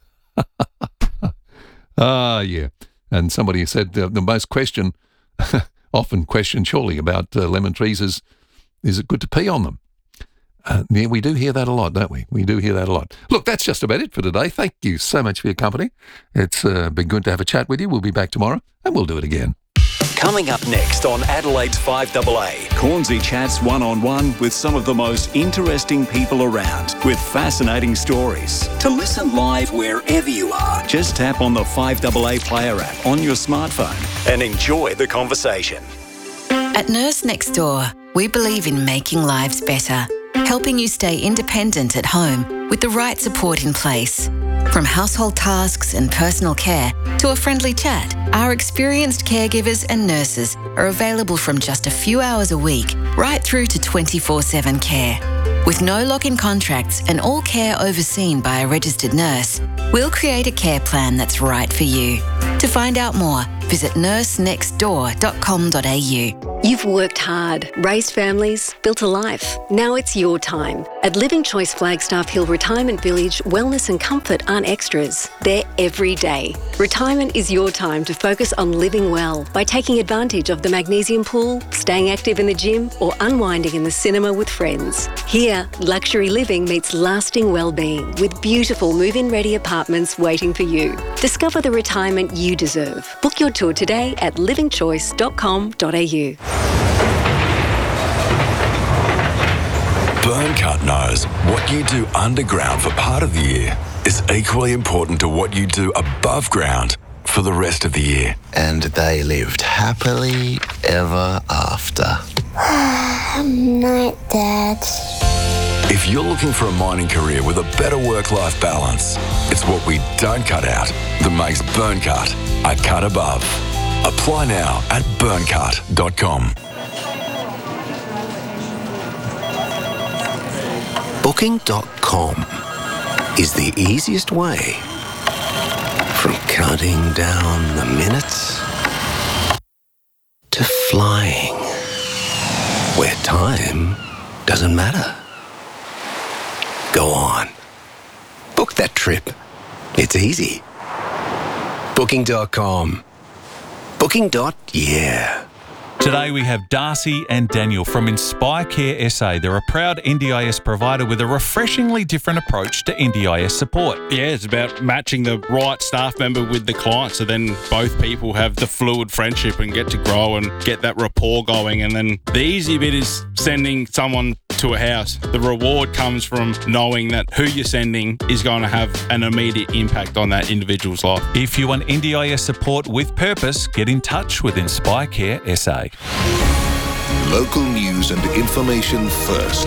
[SPEAKER 2] Yeah. And somebody said the most often question surely about lemon trees is it good to pee on them? Yeah, we do hear that a lot, don't we? We do hear that a lot. Look, that's just about it for today. Thank you so much for your company. It's been good to have a chat with you. We'll be back tomorrow and we'll do it again.
[SPEAKER 14] Coming up next on Adelaide's 5AA, Cornsey chats one-on-one with some of the most interesting people around with fascinating stories. To listen live wherever you are, just tap on the 5AA Player app on your smartphone and enjoy the conversation.
[SPEAKER 4] At Nurse Next Door, we believe in making lives better, helping you stay independent at home with the right support in place. From household tasks and personal care to a friendly chat, our experienced caregivers and nurses are available from just a few hours a week right through to 24/7 care. With no lock-in contracts and all care overseen by a registered nurse, we'll create a care plan that's right for you. To find out more, visit nursenextdoor.com.au.
[SPEAKER 12] You've worked hard, raised families, built a life. Now it's your time. At Living Choice Flagstaff Hill Retirement Village, wellness and comfort aren't extras. They're every day. Retirement is your time to focus on living well by taking advantage of the magnesium pool, staying active in the gym, or unwinding in the cinema with friends. Here, luxury living meets lasting well-being with beautiful move-in ready apartments waiting for you. Discover the retirement you deserve. Book your tour today at livingchoice.com.au.
[SPEAKER 20] Burncut knows what you do underground for part of the year is equally important to what you do above ground for the rest of the year.
[SPEAKER 21] And they lived happily ever after.
[SPEAKER 22] Night, Dad.
[SPEAKER 20] If you're looking for a mining career with a better work-life balance, it's what we don't cut out that makes Burncut a cut above. Apply now at burncut.com.
[SPEAKER 21] Booking.com is the easiest way from counting down the minutes to flying, where time doesn't matter. Go on. Book that trip. It's easy. Booking.com. Booking.yeah.
[SPEAKER 19] Today we have Darcy and Daniel from Inspire Care SA. They're a proud NDIS provider with a refreshingly different approach to NDIS support.
[SPEAKER 23] Yeah, it's about matching the right staff member with the client, so then both people have the fluid friendship and get to grow and get that rapport going. And then the easy bit is sending someone to a house. The reward comes from knowing that who you're sending is going to have an immediate impact on that individual's life.
[SPEAKER 19] If you want NDIS support with purpose, get in touch with Inspire Care SA.
[SPEAKER 5] Local news and information first.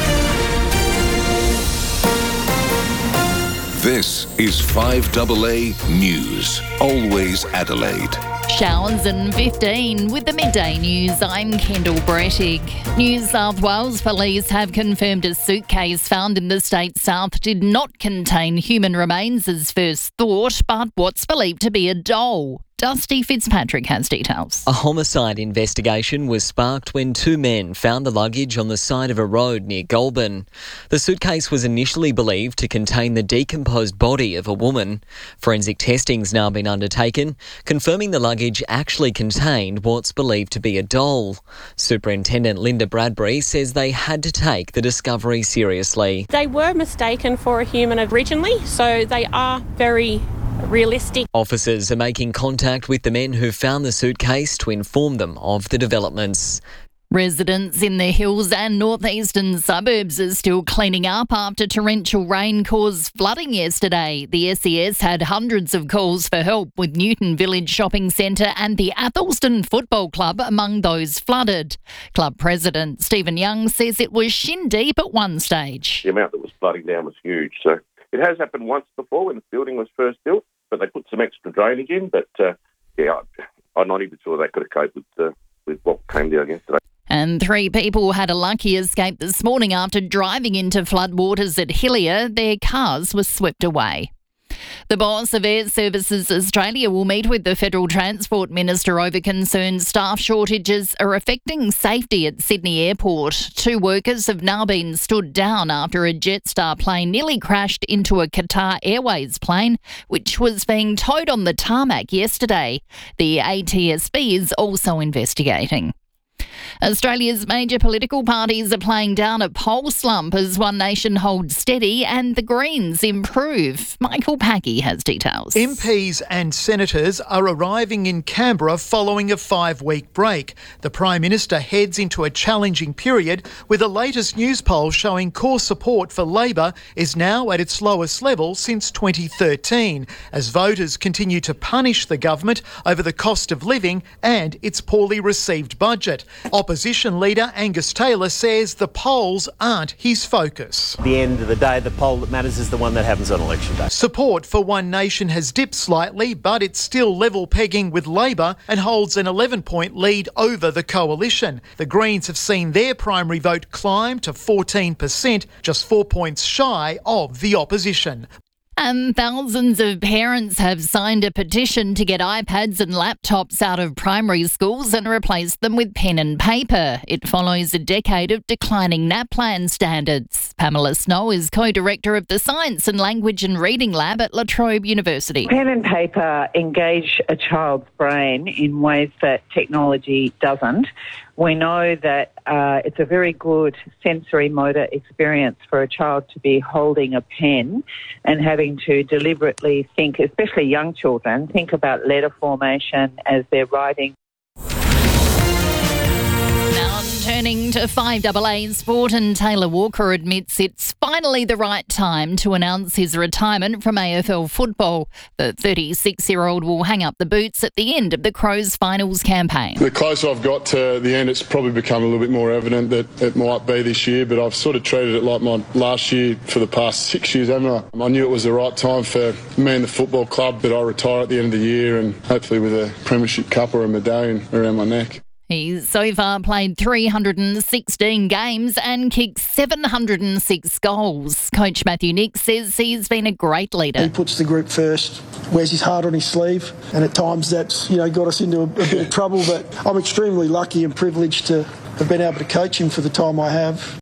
[SPEAKER 5] This is 5AA News, always Adelaide.
[SPEAKER 6] Showers and 15 with the midday news. I'm Kendall Brettig. New South Wales police have confirmed a suitcase found in the state's south did not contain human remains as first thought, but what's believed to be a doll. Dusty Fitzpatrick has details.
[SPEAKER 24] A homicide investigation was sparked when two men found the luggage on the side of a road near Goulburn. The suitcase was initially believed to contain the decomposed body of a woman. Forensic testing's now been undertaken, confirming the luggage actually contained what's believed to be a doll. Superintendent Linda Bradbury says they had to take the discovery seriously.
[SPEAKER 25] They were mistaken for a human originally, so they are very realistic.
[SPEAKER 24] Officers are making contact with the men who found the suitcase to inform them of the developments.
[SPEAKER 6] Residents in the hills and northeastern suburbs are still cleaning up after torrential rain caused flooding yesterday. The SES had hundreds of calls for help, with Newton Village Shopping Centre and the Athelston Football Club among those flooded. Club President Stephen Young says it was shin deep at one stage.
[SPEAKER 26] The amount that was flooding down was huge. So it has happened once before when the building was first built, but they put some extra drainage in. But I'm not even sure they could have coped with what came down yesterday.
[SPEAKER 6] And 3 people had a lucky escape this morning after driving into floodwaters at Hillier. Their cars were swept away. The boss of Air Services Australia will meet with the Federal Transport Minister over concerns staff shortages are affecting safety at Sydney Airport. 2 workers have now been stood down after a Jetstar plane nearly crashed into a Qatar Airways plane, which was being towed on the tarmac yesterday. The ATSB is also investigating. Australia's major political parties are playing down a poll slump as One Nation holds steady and the Greens improve. Michael Packey has details.
[SPEAKER 27] MPs and senators are arriving in Canberra following a 5-week break. The Prime Minister heads into a challenging period, with the latest news poll showing core support for Labor is now at its lowest level since 2013, as voters continue to punish the government over the cost of living and its poorly received budget. Opposition leader Angus Taylor says the polls aren't his focus.
[SPEAKER 1] At the end of the day, the poll that matters is the one that happens on election day.
[SPEAKER 27] Support for One Nation has dipped slightly, but it's still level pegging with Labor and holds an 11-point lead over the coalition. The Greens have seen their primary vote climb to 14%, just 4 points shy of the opposition.
[SPEAKER 6] And thousands of parents have signed a petition to get iPads and laptops out of primary schools and replace them with pen and paper. It follows a decade of declining NAPLAN standards. Pamela Snow is co-director of the Science and Language and Reading Lab at La Trobe University.
[SPEAKER 3] Pen and paper engage a child's brain in ways that technology doesn't. We know that it's a very good sensory motor experience for a child to be holding a pen and having to deliberately think, especially young children, think about letter formation as they're writing.
[SPEAKER 6] Turning to 5AA sport, and Taylor Walker admits it's finally the right time to announce his retirement from AFL football. The 36-year-old will hang up the boots at the end of the Crows finals campaign.
[SPEAKER 7] The closer I've got to the end, it's probably become a little bit more evident that it might be this year, but I've sort of treated it like my last year for the past 6 years, haven't I? I knew it was the right time for me and the football club that I retire at the end of the year, and hopefully with a premiership cup or a medallion around my neck.
[SPEAKER 6] He's so far played 316 games and kicked 706 goals. Coach Matthew Nick says he's been a great leader.
[SPEAKER 8] He puts the group first, wears his heart on his sleeve, and at times that's got us into a bit of trouble, but I'm extremely lucky and privileged to have been able to coach him for the time I have.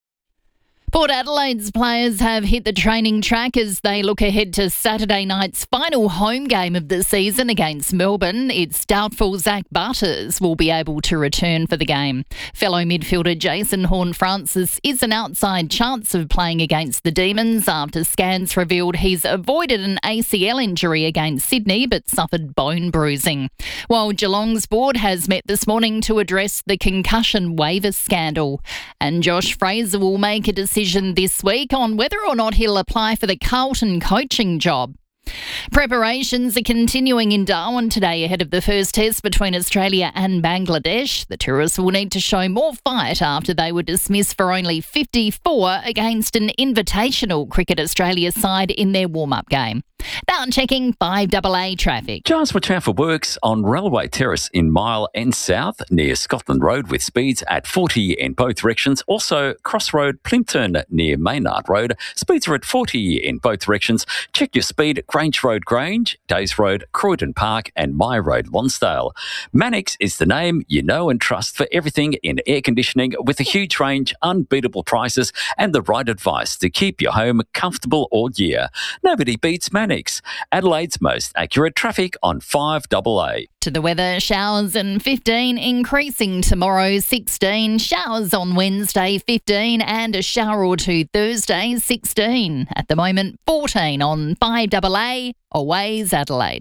[SPEAKER 6] Port Adelaide's players have hit the training track as they look ahead to Saturday night's final home game of the season against Melbourne. It's doubtful Zach Butters will be able to return for the game. Fellow midfielder Jason Horne-Francis is an outside chance of playing against the Demons after scans revealed he's avoided an ACL injury against Sydney but suffered bone bruising. While Geelong's board has met this morning to address the concussion waiver scandal. And Josh Fraser will make a decision this week on whether or not he'll apply for the Carlton coaching job. Preparations are continuing in Darwin today ahead of the first test between Australia and Bangladesh. The tourists will need to show more fight after they were dismissed for only 54 against an invitational Cricket Australia side in their warm-up game. Now checking 5AA traffic.
[SPEAKER 9] Just for traffic works on Railway Terrace in Mile and South near Scotland Road with speeds at 40 in both directions. Also Crossroad Plympton near Maynard Road. Speeds are at 40 in both directions. Check your speed at Grange Road Grange, Days Road, Croydon Park and My Road Lonsdale. Mannix is the name you know and trust for everything in air conditioning with a huge range, unbeatable prices and the right advice to keep your home comfortable all year. Nobody beats Mannix. Adelaide's most accurate traffic on 5AA.
[SPEAKER 6] To the weather, showers and 15, increasing tomorrow 16, showers on Wednesday 15 and a shower or two Thursday 16. At the moment 14 on 5AA, Always Adelaide.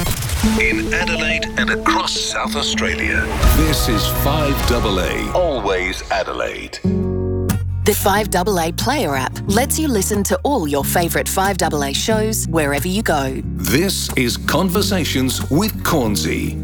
[SPEAKER 5] In Adelaide and across South Australia, this is 5AA, Always Adelaide.
[SPEAKER 10] The 5AA Player app lets you listen to all your favourite 5AA shows wherever you go.
[SPEAKER 5] This is Conversations with Cornsey.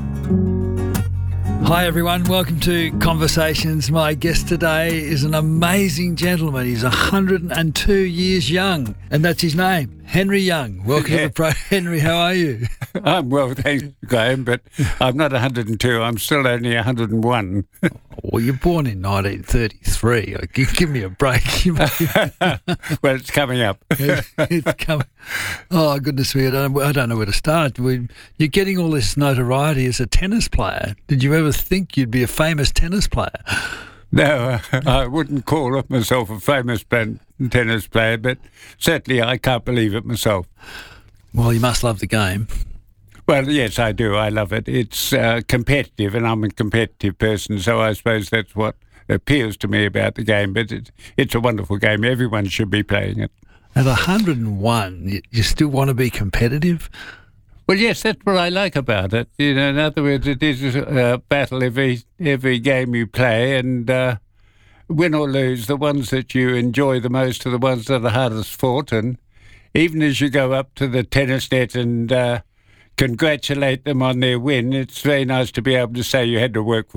[SPEAKER 11] Hi everyone, welcome to Conversations. My guest today is an amazing gentleman. He's 102 years young, and that's his name, Henry Young. Welcome to the pro. Henry, how are you?
[SPEAKER 28] I'm well, thanks, Graham, but I'm not 102. I'm still only 101.
[SPEAKER 11] Well, you're born in 1933. Give me a break.
[SPEAKER 28] Well, it's coming up.
[SPEAKER 11] It's coming. Oh, goodness me, I don't know where to start. You're getting all this notoriety as a tennis player. Did you ever think you'd be a famous tennis player?
[SPEAKER 28] No, I wouldn't call myself a famous tennis player, but certainly I can't believe it myself.
[SPEAKER 11] Well, you must love the game.
[SPEAKER 28] Well, yes, I do. I love it. It's competitive, and I'm a competitive person, so I suppose that's what appeals to me about the game. But it's a wonderful game. Everyone should be playing it.
[SPEAKER 11] At 101, you still want to be competitive?
[SPEAKER 28] Well, yes, that's what I like about it. You know, in other words, it is a battle every game you play, and win or lose, the ones that you enjoy the most are the ones that are the hardest fought. And even as you go up to the tennis net and congratulate them on their win, it's very nice to be able to say you had to work for it.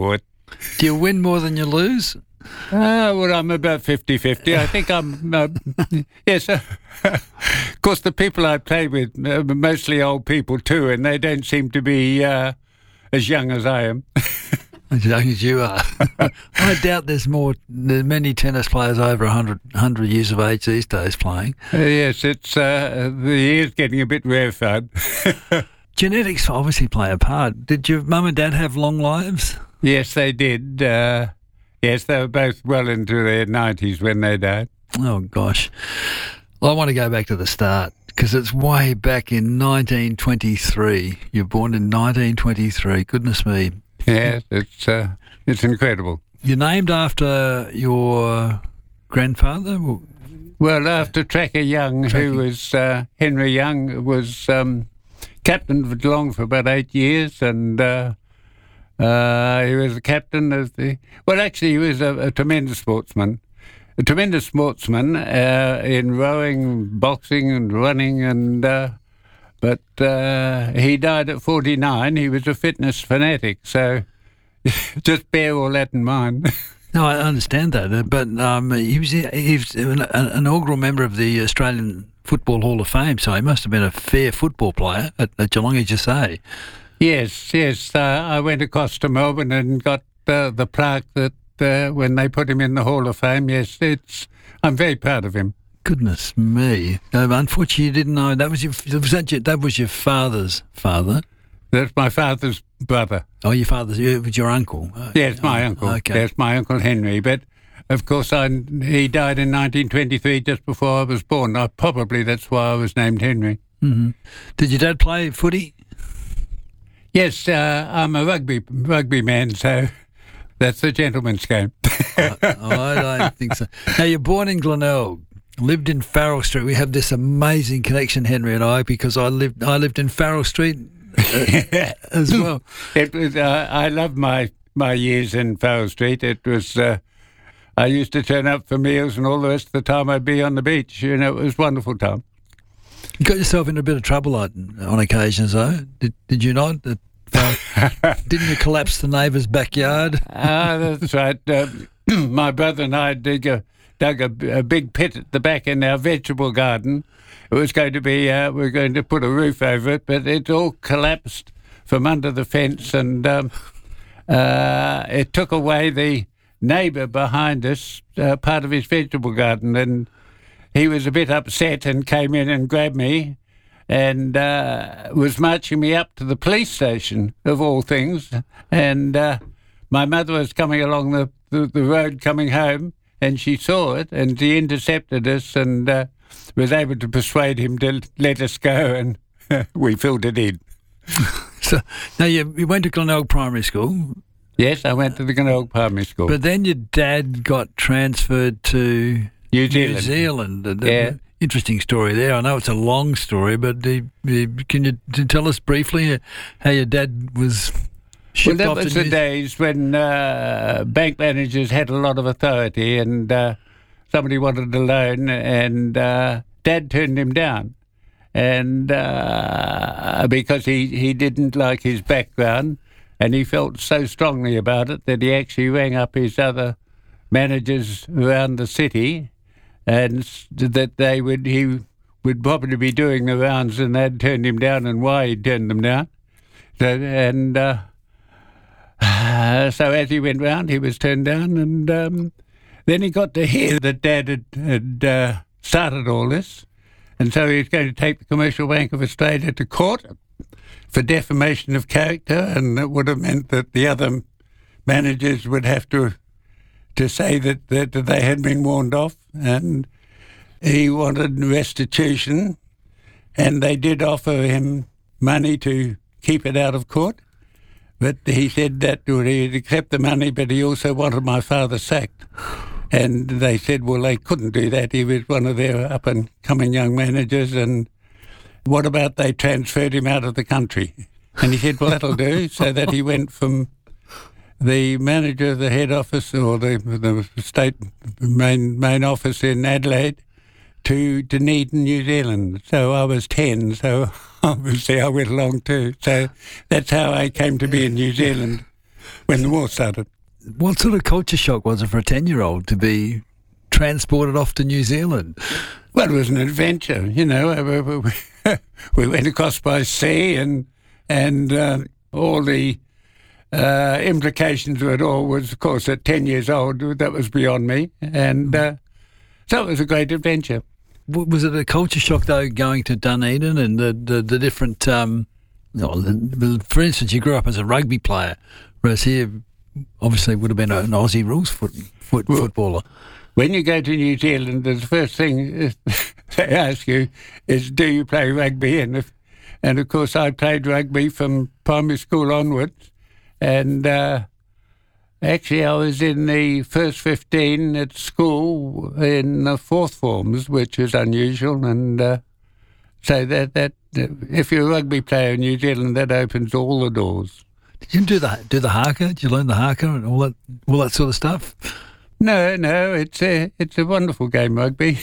[SPEAKER 11] Do you win more than you lose?
[SPEAKER 28] Well, I'm about 50-50. I think I'm, yes. Of course, the people I play with are mostly old people too, and they don't seem to be as young as I am.
[SPEAKER 11] As young as you are. I doubt there's many tennis players over 100 years of age these days playing.
[SPEAKER 28] Yes, it's the year's getting a bit rarefied.
[SPEAKER 11] Genetics obviously play a part. Did your mum and dad have long lives?
[SPEAKER 28] Yes, they did. Yes, they were both well into their 90s when they died.
[SPEAKER 11] Oh, gosh. Well, I want to go back to the start because it's way back in 1923. You're born in 1923. Goodness me.
[SPEAKER 28] Yes, it's incredible.
[SPEAKER 11] You're named after your grandfather?
[SPEAKER 28] Well, after Tracker Young, who was Henry Young, was captain for Geelong for about 8 years, and he was the captain of the... Well, actually, he was a tremendous sportsman. A tremendous sportsman in rowing, boxing and running, and but he died at 49. He was a fitness fanatic, so just bear all that in mind.
[SPEAKER 11] No, I understand that, but he was an inaugural member of the Australian Football Hall of Fame, so he must have been a fair football player at Geelong, as you say.
[SPEAKER 28] Yes. I went across to Melbourne and got the plaque that when they put him in the Hall of Fame. Yes, I'm very proud of him.
[SPEAKER 11] Goodness me! Unfortunately, you didn't know that was your father's father.
[SPEAKER 28] That's my father's brother.
[SPEAKER 11] Oh, your father's. It was your uncle.
[SPEAKER 28] Yes, my uncle.
[SPEAKER 11] Okay.
[SPEAKER 28] Yes, my uncle Henry. But of course, he died in 1923, just before I was born. Probably that's why I was named Henry.
[SPEAKER 11] Mm-hmm. Did your dad play footy?
[SPEAKER 28] Yes, I'm a rugby man, so that's the gentleman's game.
[SPEAKER 11] I don't think so. Now, you're born in Glenelg, lived in Farrell Street. We have this amazing connection, Henry and I, because I lived in Farrell Street as well.
[SPEAKER 28] It was. I love my years in Farrell Street. It was. I used to turn up for meals, and all the rest of the time I'd be on the beach. You know, it was a wonderful time.
[SPEAKER 11] You got yourself into a bit of trouble on occasions, though. Did you not? Didn't you collapse the neighbour's backyard?
[SPEAKER 28] That's right. My brother and I dug a big pit at the back in our vegetable garden. It was going to be, we were going to put a roof over it, but it all collapsed from under the fence, and it took away the neighbour behind us, part of his vegetable garden, and he was a bit upset and came in and grabbed me and was marching me up to the police station, of all things. And my mother was coming along the road coming home, and she saw it, and she intercepted us and was able to persuade him to let us go, and we filled it in.
[SPEAKER 11] So, now you went to Glenelg Primary School?
[SPEAKER 28] Yes, I went to the Glenelg Primary School.
[SPEAKER 11] But then your dad got transferred to
[SPEAKER 28] New
[SPEAKER 11] Zealand.
[SPEAKER 28] Yeah.
[SPEAKER 11] Interesting story there. I know it's a long story, but can you tell us briefly how your dad was shipped off to New Zealand?
[SPEAKER 28] Well, that was the days when bank managers had a lot of authority, and somebody wanted a loan, and Dad turned him down, and because he didn't like his background, and he felt so strongly about it that he actually rang up his other managers around the city, and that he would probably be doing the rounds, and they'd turned him down, and why he'd turned them down. So as he went round, he was turned down, and then he got to hear that Dad had started all this, and so he was going to take the Commercial Bank of Australia to court for defamation of character, and it would have meant that the other managers would have to say that they had been warned off, and he wanted restitution, and they did offer him money to keep it out of court, but he said that he'd accept the money, but he also wanted my father sacked. And they said, well, they couldn't do that. He was one of their up-and-coming young managers, and what about they transferred him out of the country? And he said, well, that'll do, so that he went from the manager of the head office, or the state main office in Adelaide, to Dunedin, New Zealand. So I was 10, so obviously I went along too. So that's how I came to be in New Zealand when the war started.
[SPEAKER 11] What sort of culture shock was it for a 10-year-old to be transported off to New Zealand?
[SPEAKER 28] Well, it was an adventure, you know. We went across by sea and all the implications of it all was, of course, at 10 years old, that was beyond me. And so it was a great adventure.
[SPEAKER 11] Was it a culture shock, though, going to Dunedin and the different... for instance, you grew up as a rugby player, whereas here, obviously, would have been an Aussie rules footballer.
[SPEAKER 28] When you go to New Zealand, the first thing they ask you is, do you play rugby? And of course, I played rugby from primary school onwards. And actually, I was in the first 15 at school in the fourth forms, which is unusual. And so that if you're a rugby player in New Zealand, that opens all the doors.
[SPEAKER 11] Did you do the haka? Did you learn the haka and all that sort of stuff?
[SPEAKER 28] No, it's a wonderful game, rugby.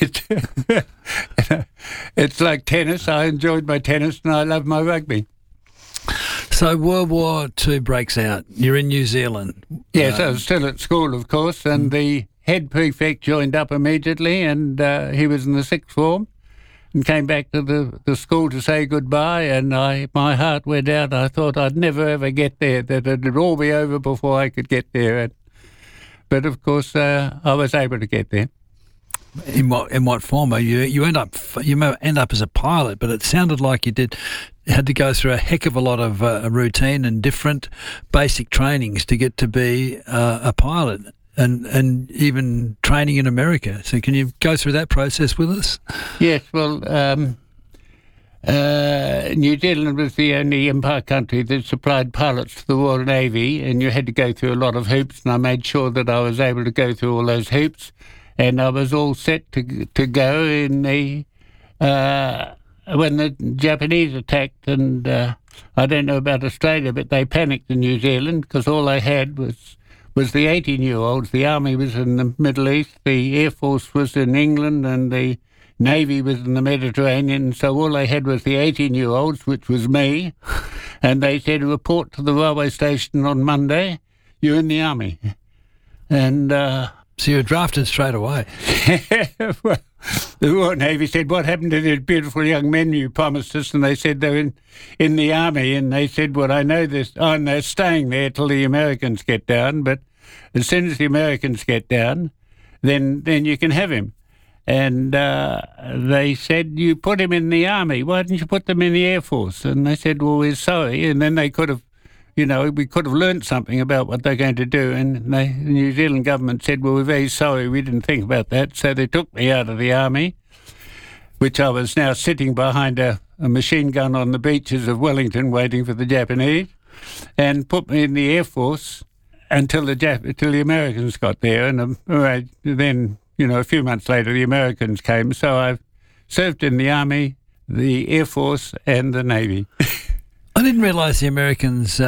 [SPEAKER 28] It's like tennis. I enjoyed my tennis and I love my rugby.
[SPEAKER 11] So World War II breaks out. You're in New Zealand.
[SPEAKER 28] Yes, I was still at school, of course, and the head prefect joined up immediately, and he was in the sixth form and came back to the school to say goodbye, and my heart went out. I thought I'd never, ever get there, that it would all be over before I could get there. But of course, I was able to get there.
[SPEAKER 11] In what form? You end up as a pilot, but it sounded like you had to go through a heck of a lot of routine and different basic trainings to get to be a pilot, and even training in America. So can you go through that process with us?
[SPEAKER 28] Yes. Well, New Zealand was the only empire country that supplied pilots to the Royal Navy, and you had to go through a lot of hoops, and I made sure that I was able to go through all those hoops, and I was all set to go in the when the Japanese attacked. And I don't know about Australia, but they panicked in New Zealand because all they had was the 18-year-olds. The Army was in the Middle East, the Air Force was in England, and the Navy was in the Mediterranean, so all they had was the 18-year-olds, which was me, and they said, report to the railway station on Monday, you're in the Army. And
[SPEAKER 11] so you were drafted straight away.
[SPEAKER 28] Well, the Royal Navy said, what happened to these beautiful young men you promised us? And they said they're in the Army, and they said, well, I know this, and they're staying there till the Americans get down, but as soon as the Americans get down, then you can have him. And they said, you put him in the Army. Why didn't you put them in the Air Force? And they said, well, we're sorry. And then they could have, we could have learnt something about what they're going to do. And the New Zealand government said, well, we're very sorry, we didn't think about that. So they took me out of the Army, which I was now sitting behind a machine gun on the beaches of Wellington waiting for the Japanese, and put me in the Air Force until the Americans got there. And then... a few months later, the Americans came. So I've served in the Army, the Air Force, and the Navy.
[SPEAKER 11] I didn't realise the Americans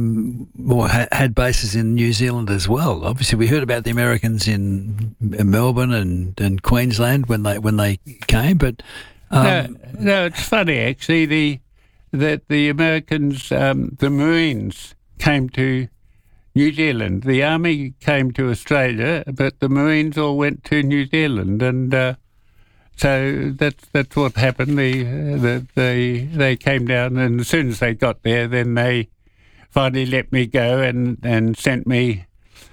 [SPEAKER 11] had bases in New Zealand as well. Obviously, we heard about the Americans in Melbourne and Queensland when they came, but
[SPEAKER 28] no, it's funny actually. That the Americans, the Marines, came to New Zealand. The Army came to Australia, but the Marines all went to New Zealand, and so that's what happened. They came down, and as soon as they got there, then they finally let me go and sent me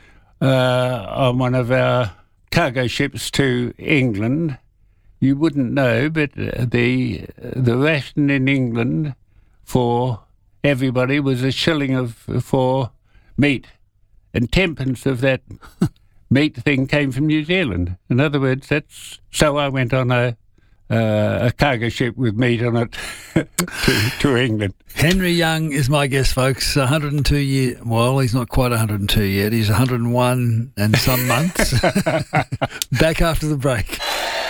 [SPEAKER 28] on one of our cargo ships to England. You wouldn't know, but the ration in England for everybody was a shilling for meat, and 10pence of that meat thing came from New Zealand. In other words, so I went on a cargo ship with meat on it to England.
[SPEAKER 11] Henry Young is my guest, folks. 102 years. Well, he's not quite 102 yet. He's 101 and some months. Back after the break.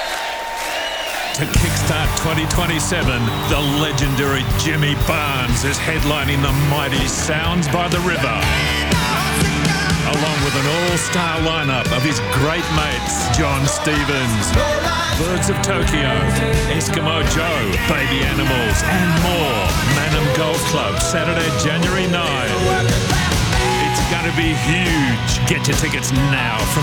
[SPEAKER 2] To kickstart 2027, the legendary Jimmy Barnes is headlining the mighty Sounds by the River, along with an all-star lineup of his great mates, John Stevens, Birds of Tokyo, Eskimo Joe, Baby Animals, and more. Manham Golf Club, Saturday, January 9. It's going to be huge. Get your tickets now from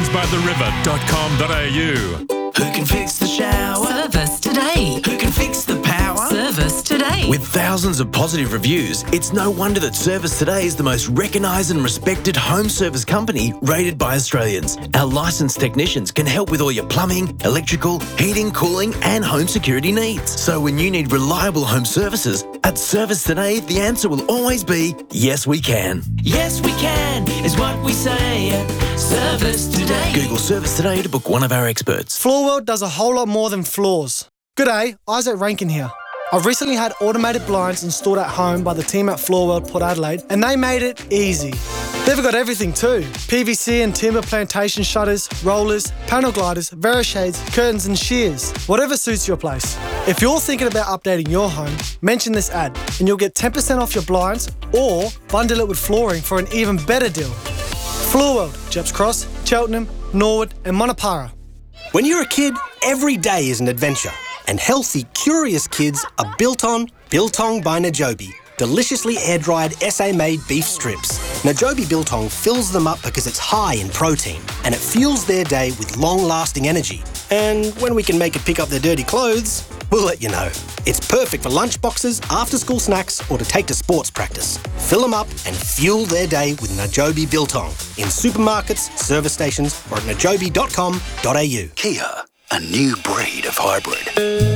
[SPEAKER 2] soundsbytheriver.com.au.
[SPEAKER 4] Who can fix the shower?
[SPEAKER 12] Service today.
[SPEAKER 4] Who can fix the power?
[SPEAKER 12] Service today.
[SPEAKER 4] With thousands of positive reviews, it's no wonder that Service Today is the most recognised and respected home service company rated by Australians. Our licensed technicians can help with all your plumbing, electrical, heating, cooling and home security needs. So when you need reliable home services, at Service Today, the answer will always be, yes we can. Yes we can is what we say at Service Today. Google Service Today to book one of our experts.
[SPEAKER 13] Floorworld does a whole lot more than floors. G'day, Isaac Rankin here. I've recently had automated blinds installed at home by the team at Floorworld Port Adelaide, and they made it easy. They've got everything too. PVC and timber plantation shutters, rollers, panel gliders, Verishades, curtains and shears. Whatever suits your place. If you're thinking about updating your home, mention this ad and you'll get 10% off your blinds or bundle it with flooring for an even better deal. Floorworld, Jeps Cross, Cheltenham, Norwood and Monopara.
[SPEAKER 14] When you're a kid, every day is an adventure. And healthy, curious kids are Biltong by Najobi. Deliciously air-dried SA-made beef strips. Najobi Biltong fills them up because it's high in protein and it fuels their day with long-lasting energy. And when we can make it pick up their dirty clothes, we'll let you know. It's perfect for lunch boxes, after-school snacks or to take to sports practice. Fill them up and fuel their day with Najobi Biltong in supermarkets, service stations or at najobi.com.au.
[SPEAKER 15] Kia, a new breed of hybrid.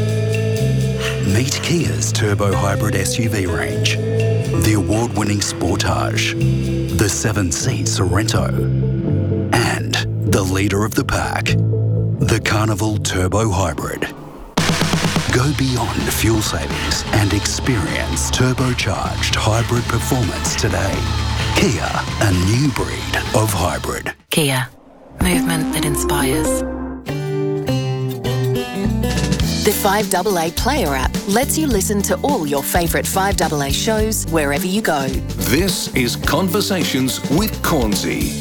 [SPEAKER 15] Meet Kia's turbo hybrid SUV range. The award-winning Sportage, the 7-seat Sorento, and the leader of the pack, the Carnival Turbo Hybrid. Go beyond fuel savings and experience turbocharged hybrid performance today. Kia, a new breed of hybrid.
[SPEAKER 10] Kia, movement that inspires. The 5AA Player app lets you listen to all your favourite 5AA shows wherever you go.
[SPEAKER 5] This is Conversations with Cornsey.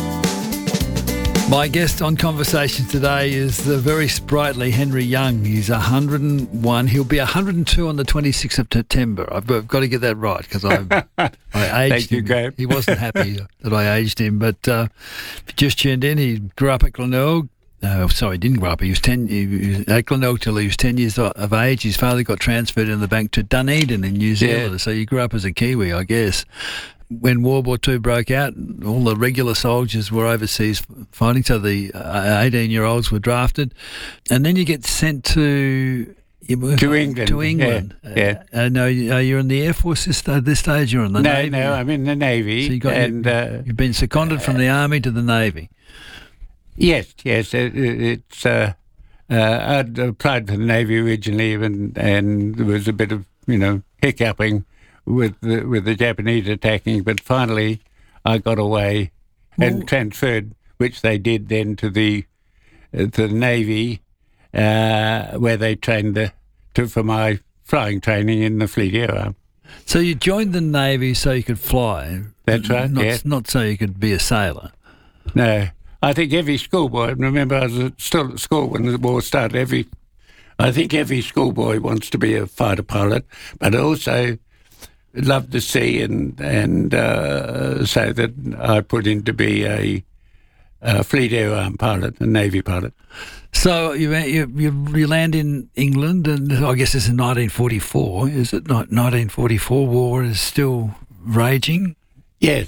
[SPEAKER 11] My guest on Conversations today is the very sprightly Henry Young. He's 101. He'll be 102 on the 26th of September. I've got to get that right because I aged him.
[SPEAKER 28] Graham.
[SPEAKER 11] He wasn't happy that I aged him. But if you just tuned in, he grew up at Glenelg. He didn't grow up. He was at Glenelg till he was 10 years of age. His father got transferred in the bank to Dunedin in New Zealand. Yeah. So he grew up as a Kiwi, I guess. When World War II broke out, all the regular soldiers were overseas fighting, so the 18-year-olds were drafted. And then you get sent to
[SPEAKER 28] England.
[SPEAKER 11] To England.
[SPEAKER 28] Yeah.
[SPEAKER 11] No, you're in the Air Force at this stage? You're in the Navy?
[SPEAKER 28] No, I'm in the Navy.
[SPEAKER 11] So you've been seconded from the Army to the Navy.
[SPEAKER 28] Yes. It's I'd applied for the Navy originally, and there was a bit of hiccuping with the Japanese attacking, but finally I got away and transferred, which they did then to the Navy, where they trained for my flying training in the Fleet Air Arm.
[SPEAKER 11] So you joined the Navy so you could fly.
[SPEAKER 28] That's right.
[SPEAKER 11] Not so you could be a sailor.
[SPEAKER 28] No. I think every schoolboy, remember I was still at school when the war started, I think every schoolboy wants to be a fighter pilot, but also loved the sea and so that I put in to be a Fleet Air Arm pilot, a Navy pilot.
[SPEAKER 11] So you land in England, and I guess it's in 1944. Is it not? 1944 war is still raging?
[SPEAKER 28] Yes.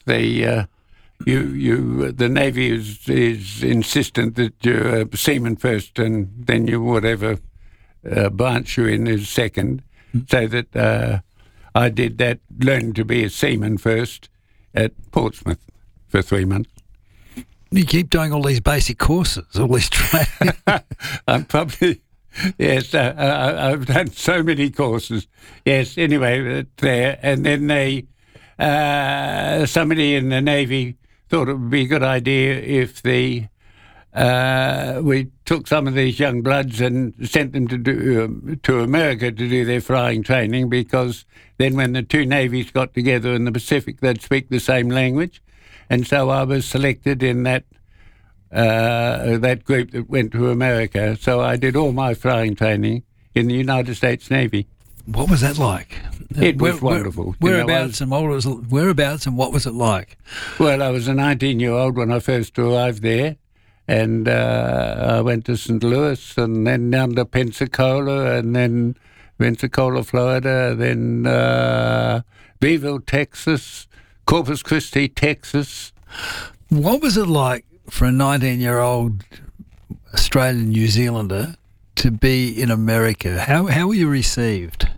[SPEAKER 28] The Navy is insistent that you're a seaman first, and then you whatever branch you're in is second. So that I did that, learning to be a seaman first at Portsmouth for 3 months.
[SPEAKER 11] You keep doing all these basic courses, all these training.
[SPEAKER 28] I'm probably yes. I've done so many courses. Yes. Anyway, there, and then somebody in the Navy thought it would be a good idea if we took some of these young bloods and sent them to America to do their flying training, because then when the two navies got together in the Pacific, they'd speak the same language. And so I was selected in that group that went to America. So I did all my flying training in the United States Navy.
[SPEAKER 11] What was that like?
[SPEAKER 28] It was wonderful.
[SPEAKER 11] Whereabouts and what was it like?
[SPEAKER 28] Well, I was a 19-year-old when I first arrived there, and I went to St. Louis and then down to Pensacola and then Pensacola, Florida, then Beeville, Texas, Corpus Christi, Texas.
[SPEAKER 11] What was it like for a 19-year-old Australian New Zealander to be in America? How were you received?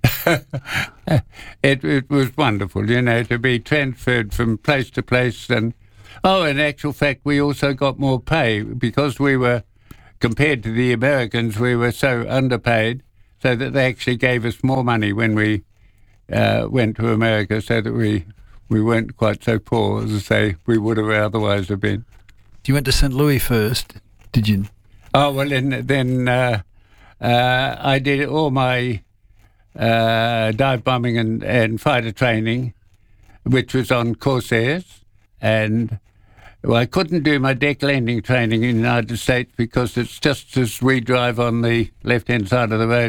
[SPEAKER 28] It was wonderful, to be transferred from place to place. And, in actual fact, we also got more pay because we were, compared to the Americans, we were so underpaid, so that they actually gave us more money when we went to America, so that we weren't quite so poor as I say we would have otherwise have been.
[SPEAKER 11] You went to St. Louis first, did you?
[SPEAKER 28] Oh, well, then I did all my dive bombing and fighter training, which was on Corsairs, and I couldn't do my deck landing training in the United States because it's just as we drive on the left-hand side of the road.